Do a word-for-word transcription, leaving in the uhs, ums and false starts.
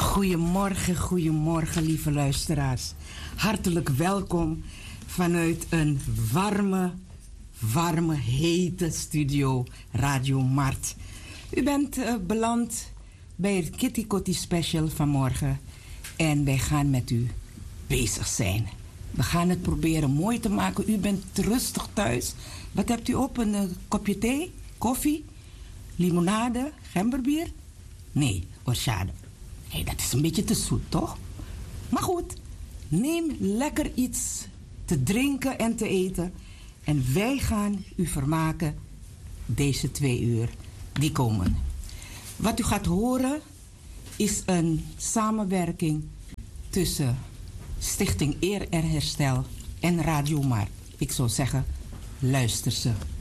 Goedemorgen, goedemorgen lieve luisteraars. Hartelijk welkom vanuit een warme, warme, hete studio Radio Mart. U bent uh, beland bij het Kitty Kotti Special vanmorgen en wij gaan met u bezig zijn. We gaan het proberen mooi te maken. U bent rustig thuis. Wat hebt u op? Een uh, kopje thee? Koffie? Limonade? Gemberbier? Nee, orchade. Hey, dat is een beetje te zoet, toch? Maar goed, neem lekker iets te drinken en te eten. En wij gaan u vermaken deze twee uur die komen. Wat u gaat horen is een samenwerking tussen Stichting Eer en Herstel en Radio Mart. Ik zou zeggen, luister ze.